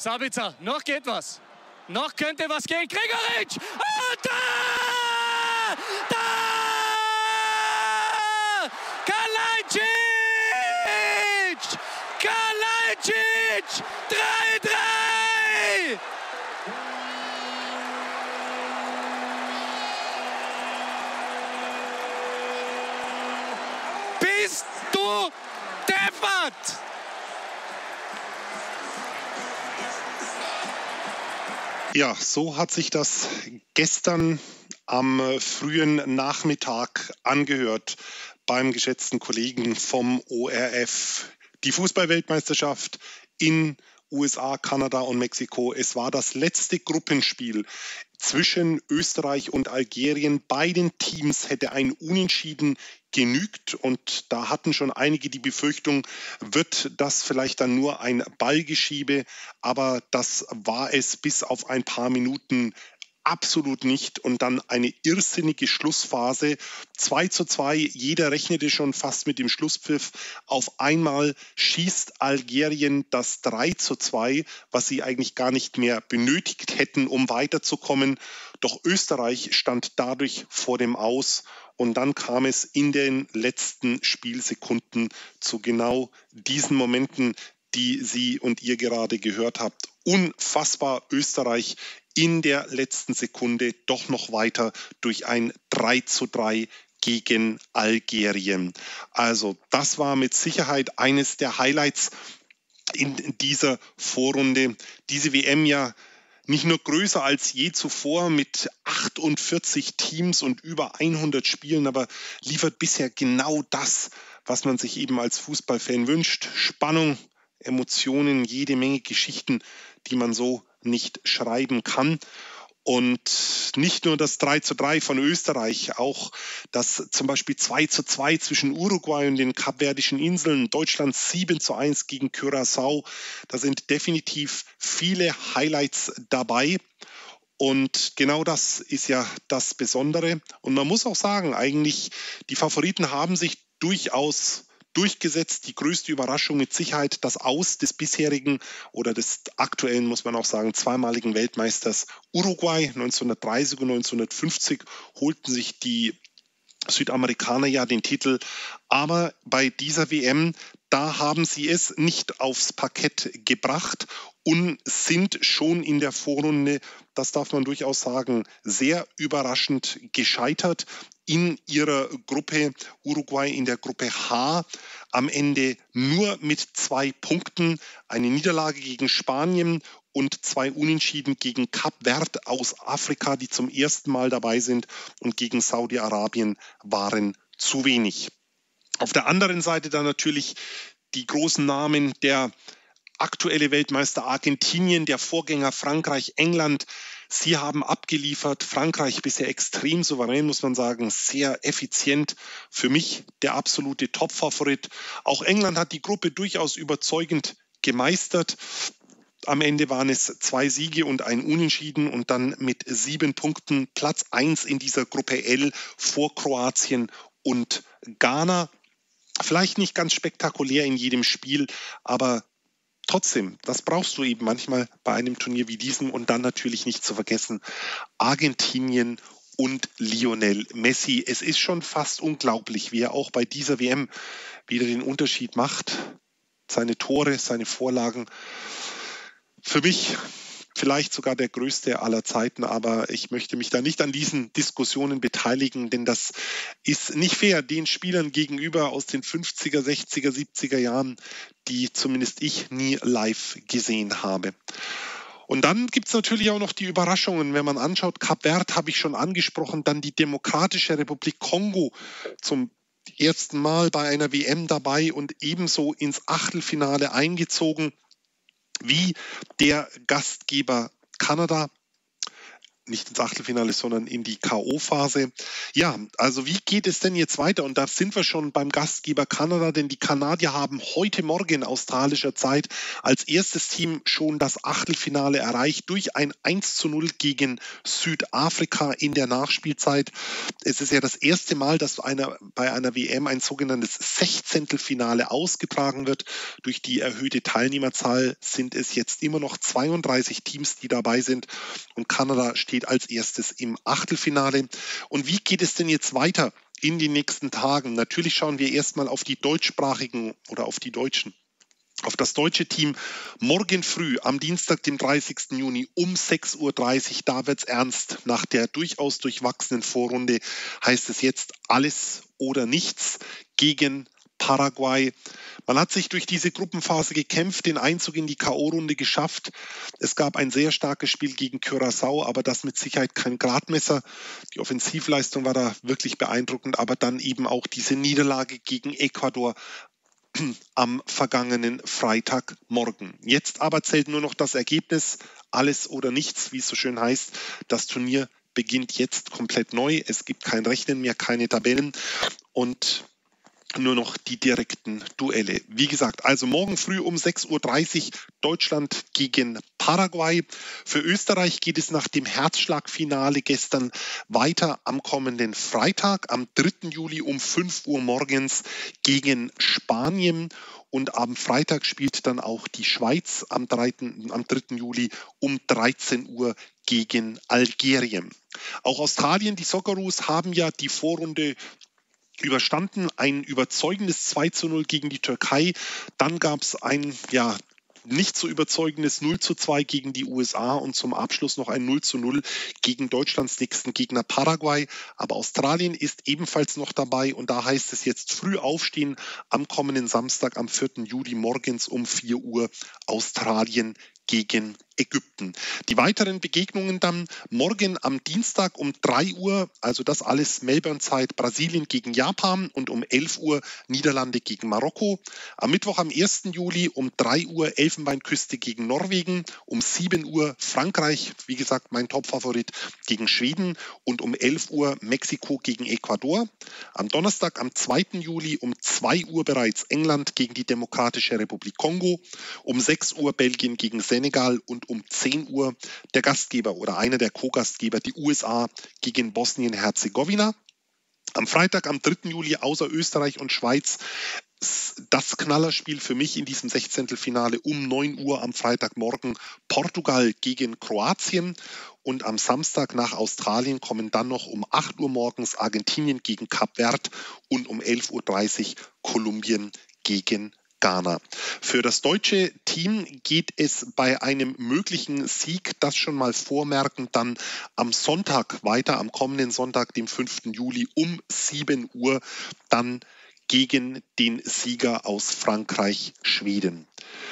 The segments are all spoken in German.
Sabitzer, noch geht was. Noch könnte was gehen. Gregoritsch! Und da! Da! Kalajdzic! Kalajdzic! 3-3! Bist du deppert? Ja, so hat sich das gestern am frühen Nachmittag angehört beim geschätzten Kollegen vom ORF. Die Fußballweltmeisterschaft in USA, Kanada und Mexiko. Es war das letzte Gruppenspiel zwischen Österreich und Algerien. Beiden Teams hätte ein Unentschieden genügt und da hatten schon einige die Befürchtung, wird das vielleicht dann nur ein Ballgeschiebe, aber das war es bis auf ein paar Minuten absolut nicht und dann eine irrsinnige Schlussphase. 2:2, jeder rechnete schon fast mit dem Schlusspfiff. Auf einmal schießt Algerien das 3:2, was sie eigentlich gar nicht mehr benötigt hätten, um weiterzukommen. Doch Österreich stand dadurch vor dem Aus und dann kam es in den letzten Spielsekunden zu genau diesen Momenten, die Sie und ihr gerade gehört habt. Unfassbar, Österreich in der letzten Sekunde doch noch weiter durch ein 3:3 gegen Algerien. Also das war mit Sicherheit eines der Highlights in dieser Vorrunde. Diese WM ja nicht nur größer als je zuvor mit 48 Teams und über 100 Spielen, aber liefert bisher genau das, was man sich eben als Fußballfan wünscht. Spannung, Emotionen, jede Menge Geschichten, die man so nicht schreiben kann. Und nicht nur das 3:3 von Österreich, auch das zum Beispiel 2:2 zwischen Uruguay und den Kapverdischen Inseln, Deutschland 7:1 gegen Curaçao. Da sind definitiv viele Highlights dabei. Und genau das ist ja das Besondere. Und man muss auch sagen, eigentlich, die Favoriten haben sich durchaus durchgesetzt. Die größte Überraschung mit Sicherheit das Aus des bisherigen oder des aktuellen, muss man auch sagen, zweimaligen Weltmeisters Uruguay. 1930 und 1950 holten sich die Südamerikaner ja den Titel. Aber bei dieser WM, da haben sie es nicht aufs Parkett gebracht und sind schon in der Vorrunde, das darf man durchaus sagen, sehr überraschend gescheitert. In ihrer Gruppe, Uruguay in der Gruppe H, am Ende nur mit 2 Punkten, eine Niederlage gegen Spanien und 2 Unentschieden gegen Kap Verde aus Afrika, die zum ersten Mal dabei sind, und gegen Saudi-Arabien waren zu wenig. Auf der anderen Seite dann natürlich die großen Namen, der aktuelle Weltmeister Argentinien, der Vorgänger Frankreich, England. Sie haben abgeliefert. Frankreich bisher extrem souverän, muss man sagen, sehr effizient. Für mich der absolute Top-Favorit. Auch England hat die Gruppe durchaus überzeugend gemeistert. Am Ende waren es 2 Siege und ein Unentschieden und dann mit 7 Punkten Platz 1 in dieser Gruppe L vor Kroatien und Ghana. Vielleicht nicht ganz spektakulär in jedem Spiel, aber trotzdem, das brauchst du eben manchmal bei einem Turnier wie diesem und dann natürlich nicht zu vergessen, Argentinien und Lionel Messi. Es ist schon fast unglaublich, wie er auch bei dieser WM wieder den Unterschied macht. Seine Tore, seine Vorlagen. Für mich vielleicht sogar der größte aller Zeiten, aber ich möchte mich da nicht an diesen Diskussionen beteiligen, denn das ist nicht fair den Spielern gegenüber aus den 50er, 60er, 70er Jahren, die zumindest ich nie live gesehen habe. Und dann gibt es natürlich auch noch die Überraschungen, wenn man anschaut, Kap Verde habe ich schon angesprochen, dann die Demokratische Republik Kongo zum ersten Mal bei einer WM dabei und ebenso ins Achtelfinale eingezogen wie der Gastgeber Kanada. nicht ins Achtelfinale, sondern in die K.O.-Phase. Ja, also wie geht es denn jetzt weiter? Und da sind wir schon beim Gastgeber Kanada, denn die Kanadier haben heute Morgen australischer Zeit als erstes Team schon das Achtelfinale erreicht durch ein 1:0 gegen Südafrika in der Nachspielzeit. Es ist ja das erste Mal, dass bei einer WM ein sogenanntes Sechzehntelfinale ausgetragen wird. Durch die erhöhte Teilnehmerzahl sind es jetzt immer noch 32 Teams, die dabei sind. Und Kanada steht als erstes im Achtelfinale. Und wie geht es denn jetzt weiter in den nächsten Tagen? Natürlich schauen wir erstmal auf die deutschsprachigen oder auf die Deutschen. Auf das deutsche Team morgen früh am Dienstag, dem 30. Juni um 6:30 Uhr. Da wird's ernst. Nach der durchaus durchwachsenen Vorrunde heißt es jetzt alles oder nichts gegen Paraguay. Man hat sich durch diese Gruppenphase gekämpft, den Einzug in die K.O.-Runde geschafft. Es gab ein sehr starkes Spiel gegen Curaçao, aber das mit Sicherheit kein Gradmesser. Die Offensivleistung war da wirklich beeindruckend, aber dann eben auch diese Niederlage gegen Ecuador am vergangenen Freitagmorgen. Jetzt aber zählt nur noch das Ergebnis, alles oder nichts, wie es so schön heißt. Das Turnier beginnt jetzt komplett neu. Es gibt kein Rechnen mehr, keine Tabellen und nur noch die direkten Duelle. Wie gesagt, also morgen früh um 6:30 Uhr Deutschland gegen Paraguay. Für Österreich geht es nach dem Herzschlagfinale gestern weiter am kommenden Freitag, am 3. Juli um 5 Uhr morgens gegen Spanien. Und am Freitag spielt dann auch die Schweiz am 3. Juli um 13 Uhr gegen Algerien. Auch Australien, die Socceroos, haben ja die Vorrunde überstanden, ein überzeugendes 2:0 gegen die Türkei. Dann gab es ein nicht so überzeugendes 0:2 gegen die USA und zum Abschluss noch ein 0:0 gegen Deutschlands nächsten Gegner Paraguay. Aber Australien ist ebenfalls noch dabei und da heißt es jetzt früh aufstehen am kommenden Samstag, am 4. Juli morgens um 4 Uhr Australien gegen Ägypten. Die weiteren Begegnungen dann morgen am Dienstag um 3 Uhr, also das alles Melbourne-Zeit, Brasilien gegen Japan und um 11 Uhr Niederlande gegen Marokko. Am Mittwoch am 1. Juli um 3 Uhr Elfenbeinküste gegen Norwegen, um 7 Uhr Frankreich, wie gesagt mein Topfavorit, gegen Schweden und um 11 Uhr Mexiko gegen Ecuador. Am Donnerstag am 2. Juli um 2 Uhr bereits England gegen die Demokratische Republik Kongo, um 6 Uhr Belgien gegen Senegal und um 10 Uhr der Gastgeber oder einer der Co-Gastgeber, die USA gegen Bosnien-Herzegowina. Am Freitag, am 3. Juli außer Österreich und Schweiz das Knallerspiel für mich in diesem Sechzehntelfinale um 9 Uhr am Freitagmorgen Portugal gegen Kroatien. Und am Samstag nach Australien kommen dann noch um 8 Uhr morgens Argentinien gegen Kap Verde und um 11:30 Uhr Kolumbien gegen Ghana. Für das deutsche Team geht es bei einem möglichen Sieg, das schon mal vormerken, dann am Sonntag weiter, am kommenden Sonntag, dem 5. Juli um 7 Uhr, dann gegen den Sieger aus Frankreich, Schweden.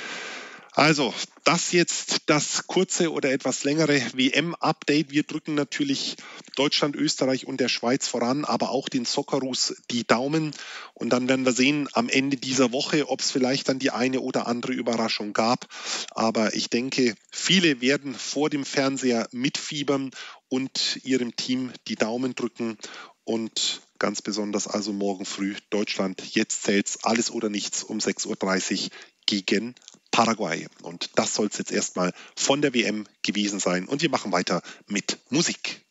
Also, das jetzt das kurze oder etwas längere WM-Update. Wir drücken natürlich Deutschland, Österreich und der Schweiz voran, aber auch den Socceroos die Daumen. Und dann werden wir sehen am Ende dieser Woche, ob es vielleicht dann die eine oder andere Überraschung gab. Aber ich denke, viele werden vor dem Fernseher mitfiebern und ihrem Team die Daumen drücken. Und ganz besonders also morgen früh Deutschland, jetzt zählt's alles oder nichts um 6:30 Uhr gegen Paraguay. Und das soll es jetzt erstmal von der WM gewesen sein. Und wir machen weiter mit Musik.